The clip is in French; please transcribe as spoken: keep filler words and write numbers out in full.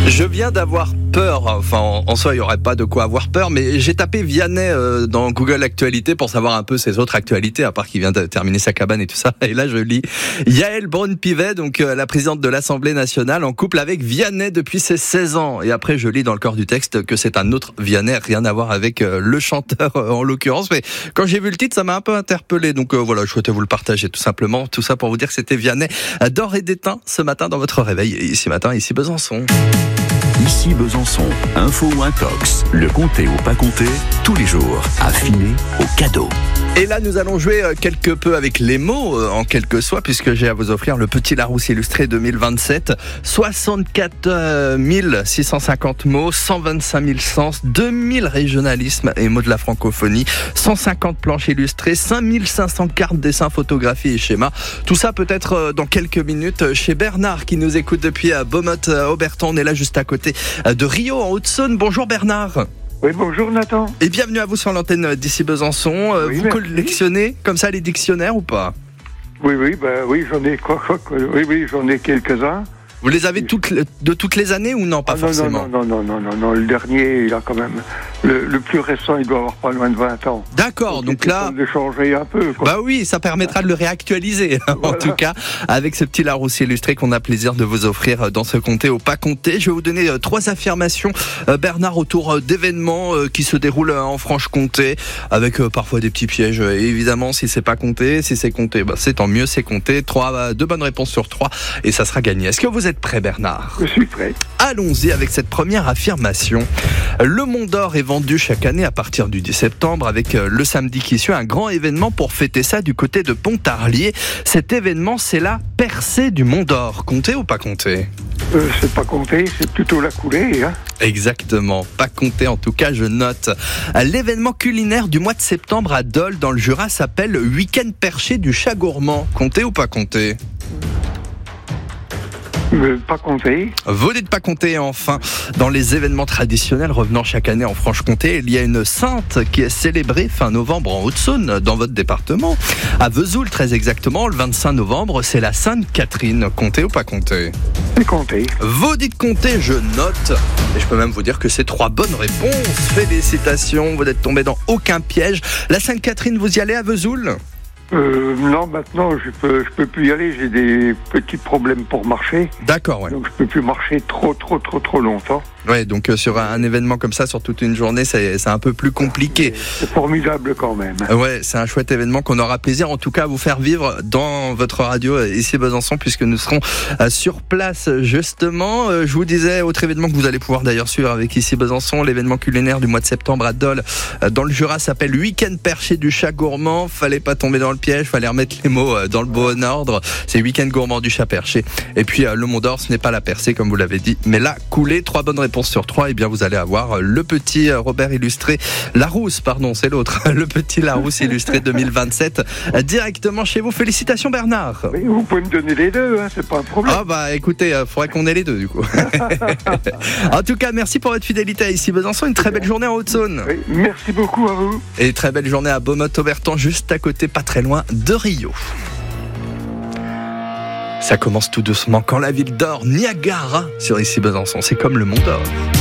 Je viens d'avoir peur, enfin en, en soi il n'y aurait pas de quoi avoir peur, mais j'ai tapé Vianney euh, dans Google Actualité pour savoir un peu ses autres actualités, à part qu'il vient de terminer sa cabane et tout ça, et là je lis Yaël Braun-Pivet, donc euh, la présidente de l'Assemblée nationale, en couple avec Vianney depuis ses seize ans, et après je lis dans le corps du texte que c'est un autre Vianney, rien à voir avec euh, le chanteur euh, en l'occurrence, mais quand j'ai vu le titre ça m'a un peu interpellé, donc euh, voilà, je souhaitais vous le partager tout simplement, tout ça pour vous dire que c'était Vianney euh, d'or et d'éteint ce matin dans votre réveil, et ici matin, ici Besançon. Ici Besançon, info ou intox, le comté ou pas comté, tous les jours, affiné au cadeau. Et là, nous allons jouer quelque peu avec les mots, en quelque soit, puisque j'ai à vous offrir le Petit Larousse illustré deux mille vingt-sept. soixante-quatre mille six cent cinquante mots, cent vingt-cinq mille sens, deux mille régionalismes et mots de la francophonie, cent cinquante planches illustrées, cinq mille cinq cents cartes, dessins, photographies et schémas. Tout ça peut-être dans quelques minutes chez Bernard qui nous écoute depuis Beaumont-Auberton. On est là juste à côté de Rio en Haute-Saône. Bonjour Bernard. Oui, bonjour Nathan. Et bienvenue à vous sur l'antenne d'ici Besançon. Oui, vous merci. collectionnez comme ça les dictionnaires ou pas? Oui, oui, ben oui, j'en ai quoi, quoi, quoi, oui, oui, j'en ai quelques-uns. Vous les avez toutes, de toutes les années ou non? Pas Ah, non, forcément. non, non, non, non, non, non, le dernier, il a quand même, le, le plus récent, il doit avoir pas loin de vingt ans. D'accord, donc là, de changer un peu, quoi. bah oui, ça permettra de le réactualiser. En Voilà. tout cas, avec ce petit Larousse illustré qu'on a plaisir de vous offrir dans ce comté au pas comté. Je vais vous donner trois affirmations, euh, Bernard, autour d'événements euh, qui se déroulent en Franche-Comté, avec euh, parfois des petits pièges. Et évidemment, si c'est pas compté, si c'est compté, bah, c'est tant mieux, c'est compté. Trois, euh, deux bonnes réponses sur trois, et ça sera gagné. Est-ce que vous êtes prêt, Bernard? Je suis prêt. Allons-y avec cette première affirmation. Le Mont d'Or est vendu chaque année à partir du dix septembre avec le samedi qui suit un grand événement pour fêter ça du côté de Pontarlier. Cet événement, c'est la percée du Mont d'Or. Compté ou pas compté? Euh, c'est pas compté, c'est plutôt la coulée, hein. Exactement, pas compté en tout cas, je note. L'événement culinaire du mois de septembre à Dole dans le Jura s'appelle le Week-end perché du chat gourmand. Compté ou pas compté? Euh, pas compté. Vous dites pas compter. Enfin, dans les événements traditionnels revenant chaque année en Franche-Comté, il y a une sainte qui est célébrée fin novembre en Haute-Saône, dans votre département. À Vesoul, très exactement, le vingt-cinq novembre, c'est la Sainte Catherine. Comptez ou pas compter? C'est compté. Vous dites compter, je note. Et je peux même vous dire que c'est trois bonnes réponses. Félicitations, vous n'êtes tombé dans aucun piège. La Sainte Catherine, vous y allez à Vesoul? Euh, non, maintenant, je peux, je peux plus y aller, j'ai des petits problèmes pour marcher. D'accord, ouais. Donc, je peux plus marcher trop, trop, trop, trop longtemps. Ouais, donc euh, sur un, un événement comme ça, sur toute une journée, c'est, c'est un peu plus compliqué. C'est formidable quand même. Ouais, c'est un chouette événement qu'on aura plaisir en tout cas à vous faire vivre dans votre radio ici à Besançon, puisque nous serons sur place justement. Je vous disais, autre événement que vous allez pouvoir d'ailleurs suivre avec ici Besançon, l'événement culinaire du mois de septembre à Dole dans le Jura s'appelle Week-end perché du chat gourmand. Fallait pas tomber dans le piège, fallait remettre les mots dans le bon ordre. C'est Week-end gourmand du chat perché. Et puis le Mont d'Or, ce n'est pas la percée comme vous l'avez dit, mais la coulée. Trois bonnes réponses sur trois, et bien vous allez avoir le petit Robert illustré, Larousse, pardon, c'est l'autre, le petit Larousse illustré deux mille vingt-sept, directement chez vous. Félicitations Bernard. Mais vous pouvez me donner les deux, hein, c'est pas un problème. Ah bah écoutez, il faudrait qu'on ait les deux du coup. En tout cas, merci pour votre fidélité à ici Besançon, une très belle journée en Haute-Saône. Oui, merci beaucoup à vous. Et très belle journée à Beaumont-Auberton, juste à côté, pas très loin de Rio. Ça commence tout doucement quand la ville dort, Niagara sur ici Besançon, c'est comme le Mont d'Or.